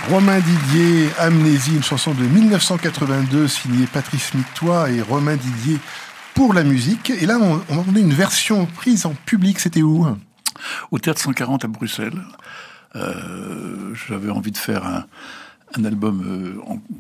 Romain Didier, Amnésie, une chanson de 1982 signée Patrice Mictois et Romain Didier pour la musique. Et là, on entendait une version prise en public. C'était où ? Au Théâtre 140 à Bruxelles. J'avais envie de faire un album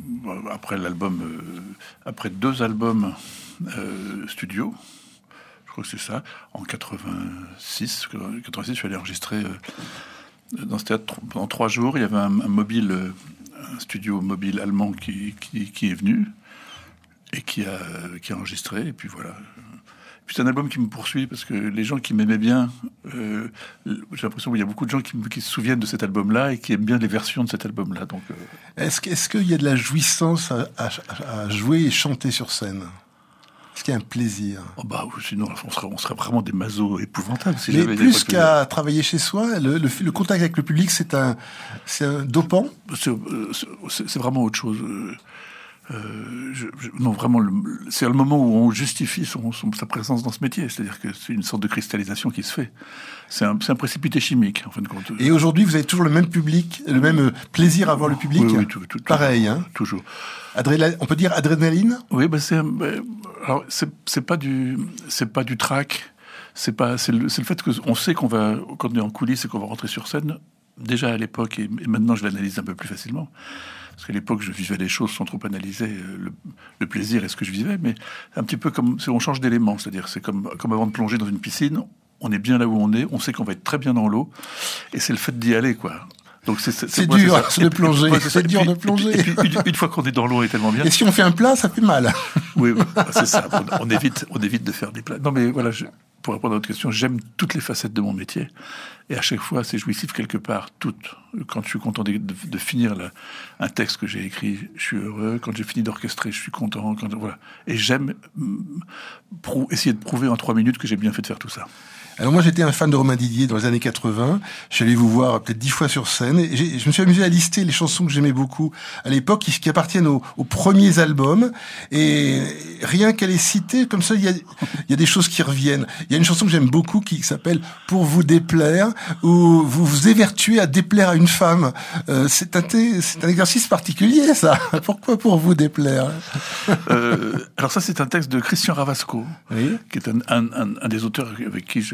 après 2 albums studio. Je crois que c'est ça. En 86, je suis allé enregistrer dans ce théâtre pendant 3 jours. Il y avait un studio mobile allemand qui est venu et qui a enregistré. Et puis voilà. Puis c'est un album qui me poursuit parce que les gens qui m'aimaient bien, j'ai l'impression qu'il y a beaucoup de gens qui se souviennent de cet album-là et qui aiment bien les versions de cet album-là. Donc, est-ce qu'il y a de la jouissance à jouer et chanter sur scène ? Est-ce qu'il y a un plaisir ? Sinon, on serait vraiment des masos épouvantables. Si mais plus qu'à travailler chez soi, le contact avec le public, c'est un dopant ? C'est vraiment autre chose. Non, vraiment, c'est le moment où on justifie sa présence dans ce métier. C'est-à-dire que c'est une sorte de cristallisation qui se fait. C'est un précipité chimique, en fin de compte. Et aujourd'hui, vous avez toujours le même public, le même plaisir à voir le public ? Oui, pareil, hein ? Toujours. On peut dire adrénaline ? Oui, alors c'est pas du trac. C'est le fait qu'on sait quand on est en coulisses et qu'on va rentrer sur scène. Déjà à l'époque, et maintenant je l'analyse un peu plus facilement. Parce qu'à l'époque, je vivais les choses sans trop analyser le plaisir et ce que je vivais, mais un petit peu comme on change d'élément, c'est-à-dire c'est comme avant de plonger dans une piscine, on est bien là où on sait qu'on va être très bien dans l'eau, et c'est le fait d'y aller, quoi. Donc c'est dur de plonger. C'est dur de plonger. Et puis, une fois qu'on est dans l'eau, on est tellement bien. Et si on fait un plat, ça fait mal. Oui, c'est ça. On évite de faire des plats. Non, mais voilà. Pour répondre à votre question, j'aime toutes les facettes de mon métier. Et à chaque fois, c'est jouissif quelque part, toutes. Quand je suis content de finir un texte que j'ai écrit, je suis heureux. Quand j'ai fini d'orchestrer, je suis content. Voilà. Et j'aime essayer de prouver en 3 minutes que j'ai bien fait de faire tout ça. Alors moi, j'étais un fan de Romain Didier dans les années 80. Je suis allé vous voir peut-être 10 fois sur scène. Et je me suis amusé à lister les chansons que j'aimais beaucoup à l'époque, qui appartiennent aux premiers albums. Et rien qu'à les citer, comme ça, il y a des choses qui reviennent. Il y a une chanson que j'aime beaucoup qui s'appelle « Pour vous déplaire », où vous vous évertuez à déplaire à une femme. C'est un exercice particulier, ça. Pourquoi pour vous déplaire ? Alors ça, c'est un texte de Christian Ravasco, oui, qui est un des auteurs avec qui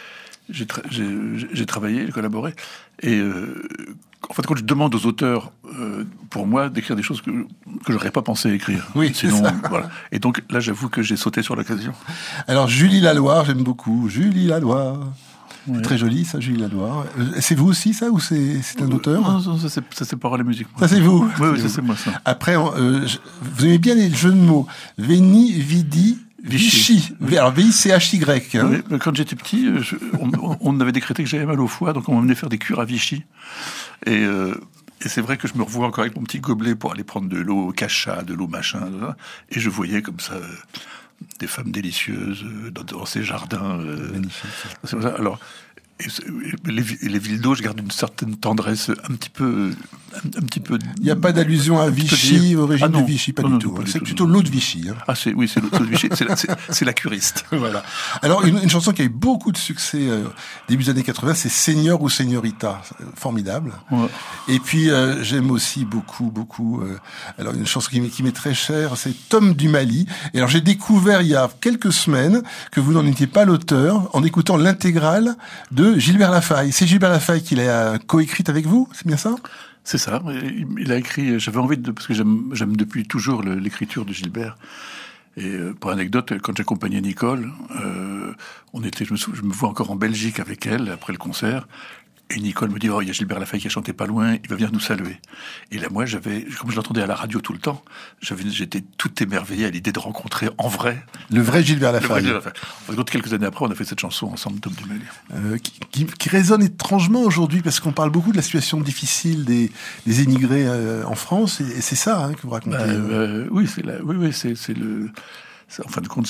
j'ai travaillé, j'ai collaboré. Et en fait, quand je demande aux auteurs, pour moi, d'écrire des choses que j'aurais pas pensé écrire. Oui, sinon, voilà. Et donc là, j'avoue que j'ai sauté sur l'occasion. Alors, Julie Laloire, j'aime beaucoup. Julie Laloire. Ouais. C'est très joli, ça, Julie Laloire. C'est vous aussi, ça, ou c'est un auteur ? Non, ça c'est paroles et musique. Ça, c'est vous ? Oui, ça, c'est moi, ça. Après, vous aimez bien les jeux de mots. Veni, Vidi, Vichy. Alors, V-I-C-H-Y. Hein. Oui, quand j'étais petit, on avait décrété que j'avais mal au foie, donc on m'amenait faire des cures à Vichy. Et c'est vrai que je me revois encore avec mon petit gobelet pour aller prendre de l'eau cacha, de l'eau machin, et je voyais comme ça des femmes délicieuses dans ces jardins. Magnifique. Alors, les villes d'eau, je garde une certaine tendresse un petit peu. Il n'y a pas d'allusion à Vichy, au régime de Vichy, pas du tout. C'est plutôt l'eau de Vichy. Hein. Ah, c'est l'eau de Vichy. C'est la curiste. Voilà. Alors, une chanson qui a eu beaucoup de succès début des années 80, c'est Seigneur ou Señorita. Formidable. Ouais. Et puis, j'aime aussi beaucoup. Alors, une chanson qui m'est très chère, c'est Tom du Mali. Et alors, j'ai découvert il y a quelques semaines que vous n'en étiez pas l'auteur en écoutant l'intégrale de Gilbert Lafaille. C'est Gilbert Lafaille qui l'a coécrite avec vous, c'est bien ça ? C'est ça. Il a écrit. J'avais envie parce que j'aime depuis toujours l'écriture de Gilbert. Et pour anecdote, quand j'accompagnais Nicole, je me vois encore en Belgique avec elle après le concert. Et Nicole me dit, il y a Gilbert Lafaille qui a chanté pas loin, il va venir nous saluer. Et là, moi, comme je l'entendais à la radio tout le temps, j'étais tout émerveillé à l'idée de rencontrer en vrai le vrai Gilbert Lafaille. En fait, quelques années après, on a fait cette chanson ensemble, Tom du Mali. Qui résonne étrangement aujourd'hui, parce qu'on parle beaucoup de la situation difficile des émigrés en France, et c'est ça que vous racontez. Oui, c'est le... En fin de compte,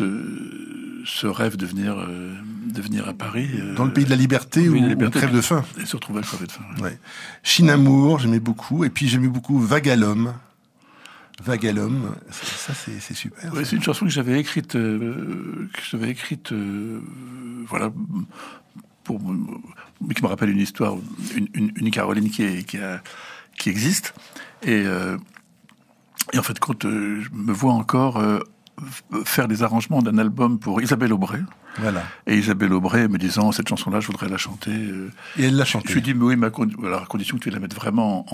ce rêve de venir à Paris... Dans le pays de la liberté, où on crève de faim. Et se retrouver à crever de faim. Ouais. Chine-Amour, j'aimais beaucoup. Et puis j'aimais beaucoup Vague à l'homme. Vague à l'homme, ça c'est super. Ouais, c'est une chanson que j'avais écrite, voilà, mais qui me rappelle une histoire, une Caroline qui qui existent. Et en fait, quand je me vois encore faire les arrangements d'un album pour Isabelle Aubray. Voilà. Et Isabelle Aubray me disant, cette chanson-là, je voudrais la chanter. Et elle l'a chantée. Je lui dis, mais oui, à condition que tu la mettes vraiment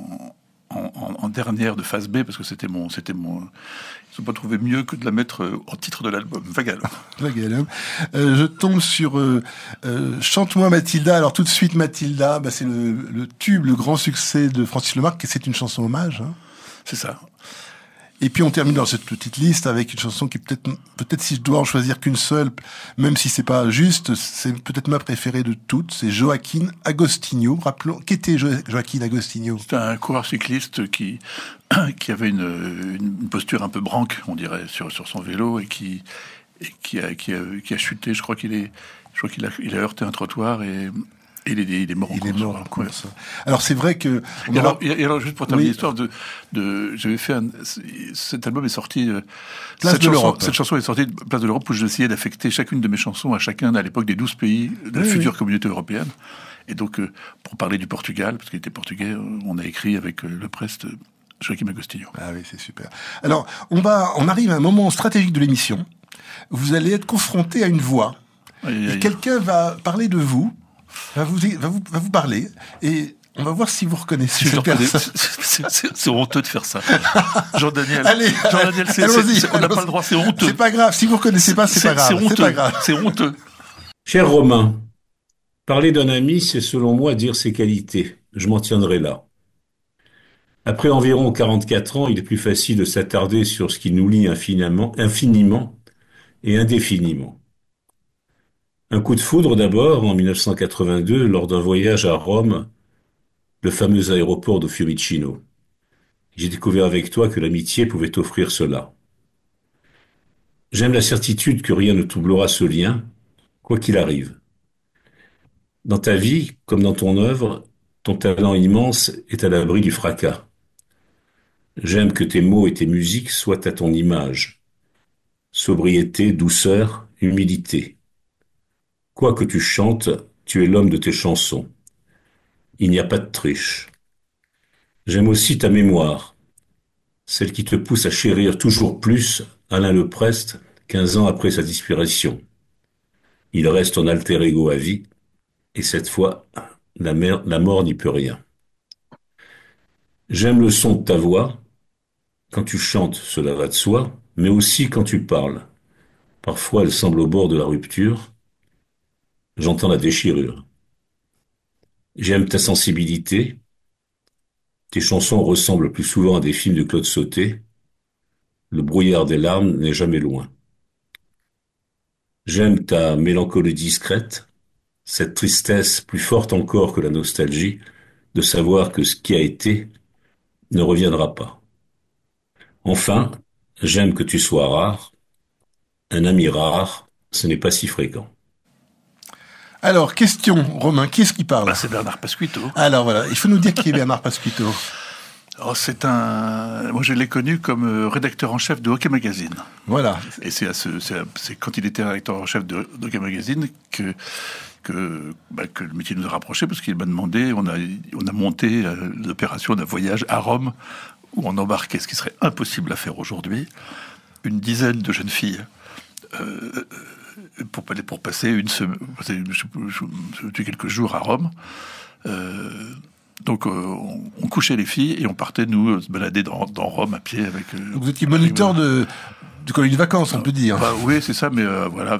en dernière de phase B, parce que c'était mon. Ils n'ont pas trouvé mieux que de la mettre en titre de l'album. Vague Vague. Je tombe sur Chante-moi Mathilda. Alors tout de suite, Mathilda, c'est le tube, le grand succès de Francis Lemarque, et c'est une chanson hommage. Hein. C'est ça. Et puis on termine dans cette petite liste avec une chanson qui peut-être si je dois en choisir qu'une seule, même si c'est pas juste, c'est peut-être ma préférée de toutes, c'est Joaquin Agostinho. Rappelons, qu'était Joaquin Agostinho? C'est un coureur cycliste qui avait une posture un peu branque, on dirait, sur son vélo et qui a chuté. Je crois qu'il a heurté un trottoir et il est mort en course. Il est mort en course. Ouais. Alors c'est vrai que... Et alors juste pour terminer l'histoire j'avais fait cet album est sorti... Place de l'Europe. Cette chanson est sortie de Place de l'Europe où j'essayais d'affecter chacune de mes chansons à chacun à l'époque des 12 pays de la future communauté européenne. Et donc, pour parler du Portugal, parce qu'il était portugais, on a écrit avec le Prest Joaquim Agostinho. Ah oui, c'est super. Alors, on arrive à un moment stratégique de l'émission. Vous allez être confronté à une voix. Et quelqu'un va parler de vous. Va vous parler et on va voir si vous reconnaissez cette personne. C'est honteux de faire ça. Jean-Daniel, allez, on n'a pas le droit, c'est honteux. C'est pas grave, si vous reconnaissez pas, c'est pas grave. C'est pas grave. C'est honteux. Cher Romain, parler d'un ami, c'est selon moi dire ses qualités. Je m'en tiendrai là. Après environ 44 ans, il est plus facile de s'attarder sur ce qui nous lie infiniment et indéfiniment. Un coup de foudre d'abord, en 1982, lors d'un voyage à Rome, le fameux aéroport de Fiumicino. J'ai découvert avec toi que l'amitié pouvait offrir cela. J'aime la certitude que rien ne troublera ce lien, quoi qu'il arrive. Dans ta vie, comme dans ton œuvre, ton talent immense est à l'abri du fracas. J'aime que tes mots et tes musiques soient à ton image. Sobriété, douceur, humilité. Quoi que tu chantes, tu es l'homme de tes chansons. Il n'y a pas de triche. J'aime aussi ta mémoire, celle qui te pousse à chérir toujours plus Alain Leprest 15 ans après sa disparition. Il reste ton alter ego à vie, et cette fois, la mort n'y peut rien. J'aime le son de ta voix. Quand tu chantes, cela va de soi, mais aussi quand tu parles. Parfois, elle semble au bord de la rupture. J'entends la déchirure. J'aime ta sensibilité. Tes chansons ressemblent plus souvent à des films de Claude Sautet. Le brouillard des larmes n'est jamais loin. J'aime ta mélancolie discrète, cette tristesse plus forte encore que la nostalgie de savoir que ce qui a été ne reviendra pas. Enfin, j'aime que tu sois rare. Un ami rare, ce n'est pas si fréquent. Alors, question, Romain, qui est-ce qui parle? C'est Bernard Pasquito. Alors voilà, il faut nous dire qui est Bernard Pasquito. Moi, je l'ai connu comme rédacteur en chef de Hockey Magazine. Voilà. Et c'est quand il était rédacteur en chef de Hockey Magazine que le métier nous a rapprochés, parce qu'il m'a demandé, on a monté l'opération d'un voyage à Rome où on embarquait, ce qui serait impossible à faire aujourd'hui, une dizaine de jeunes filles pour passer quelques jours à Rome. Donc on couchait les filles et on partait nous se balader dans Rome à pied avec. Donc vous étiez moniteur de colonie de vacances, on peut dire. Oui, c'est ça, mais voilà,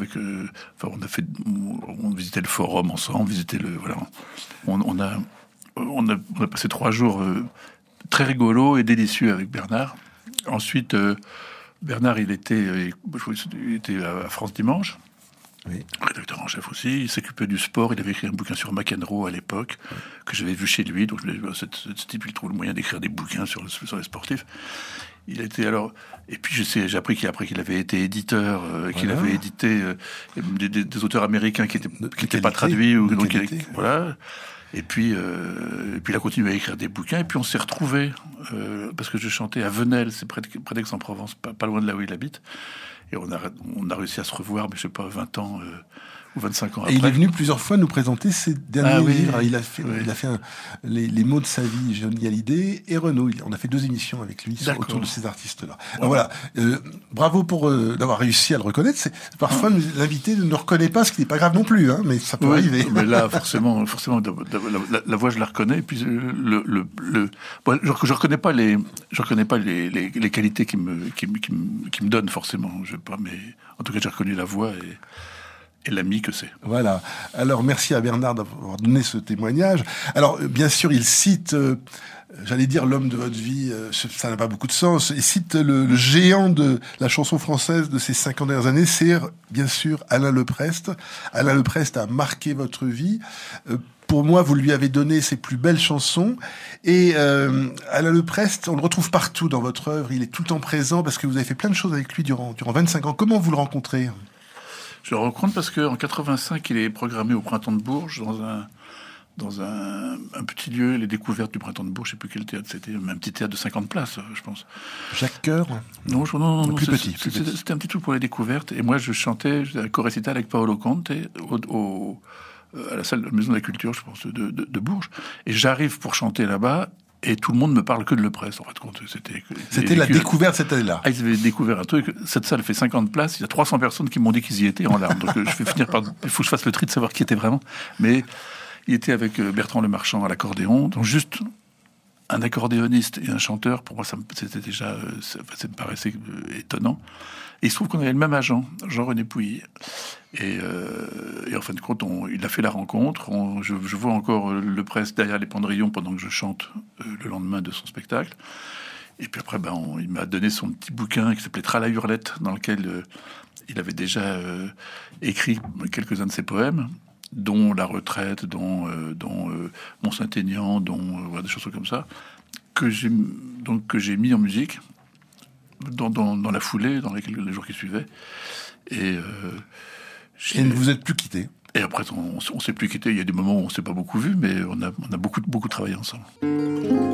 on visitait le forum ensemble, on a passé 3 jours très rigolos et délicieux avec Bernard. Ensuite, Bernard, il était à France Dimanche. Oui. Rédacteur en chef aussi, il s'occupait du sport, il avait écrit un bouquin sur McEnroe à l'époque, que j'avais vu chez lui, donc ce type, il trouve le moyen d'écrire des bouquins sur les sportifs. Il était alors... Et puis j'ai appris qu'il avait été éditeur, qu'il avait édité des auteurs américains qui n'étaient pas traduits. Voilà. Et puis il a continué à écrire des bouquins, et puis on s'est retrouvés, parce que je chantais à Venelle, c'est près d'Aix-en-Provence, pas loin de là où il habite. Et on a réussi à se revoir, mais je sais pas, 20 ans ou 25 ans Et après. il est venu plusieurs fois nous présenter ses derniers livres. Il a fait les mots de sa vie, Johnny Hallyday et Renaud. On a fait 2 émissions avec lui autour de ces artistes-là. Alors voilà, bravo pour d'avoir réussi à le reconnaître. Parfois, l'invité ne reconnaît pas, ce qui n'est pas grave non plus, hein, mais ça peut arriver. Mais là, forcément, la voix, je la reconnais. Et puis bon, je reconnais pas les qualités qui me donnent forcément. Je sais pas, mais en tout cas, j'ai reconnu la voix et l'ami que c'est. Voilà. Alors, merci à Bernard d'avoir donné ce témoignage. Alors, bien sûr, il cite, j'allais dire l'homme de votre vie, ça n'a pas beaucoup de sens. Il cite le géant de la chanson française de ces 50 dernières années, c'est bien sûr Alain Leprest. Alain Leprest a marqué votre vie. Pour moi, vous lui avez donné ses plus belles chansons. Et Alain Leprest, on le retrouve partout dans votre œuvre. Il est tout le temps présent parce que vous avez fait plein de choses avec lui durant 25 ans. Comment vous le rencontrez ? Je le rencontre parce qu'en 85, il est programmé au Printemps de Bourges dans un petit lieu, les découvertes du Printemps de Bourges, je sais plus quel théâtre, c'était un petit théâtre de 50 places, je pense. Jacques Coeur ? Non, plus petit. C'était un petit truc pour les découvertes. Et moi, je chantais un co-récital avec Paolo Conte à la salle de la Maison de la Culture, je pense, de Bourges. Et j'arrive pour chanter là-bas. Et tout le monde me parle que de Leprest, en fait. C'était la découverte cette année-là. Ils avaient découvert un truc. Cette salle fait 50 places. Il y a 300 personnes qui m'ont dit qu'ils y étaient en larmes. Donc je vais finir par... Il faut que je fasse le tri de savoir qui était vraiment. Mais il était avec Bertrand Lemarchand à l'accordéon. Donc juste un accordéoniste et un chanteur, pour moi, c'était déjà... ça me paraissait étonnant. Et il se trouve qu'on avait le même agent, Jean-René Pouilly. Et en fin de compte, il a fait la rencontre. Je vois encore Leprest derrière les pendrillons pendant que je chante le lendemain de son spectacle. Et puis après, il m'a donné son petit bouquin qui s'appelait Tra la hurlette, dans lequel il avait déjà écrit quelques-uns de ses poèmes, dont La retraite, dont Mont-Saint-Aignan, dont des choses comme ça, que j'ai mis en musique dans la foulée, dans les jours qui suivaient. Et vous n'êtes plus quittés. Et après, on s'est plus quittés. Il y a des moments où on s'est pas beaucoup vus, mais on a beaucoup travaillé ensemble.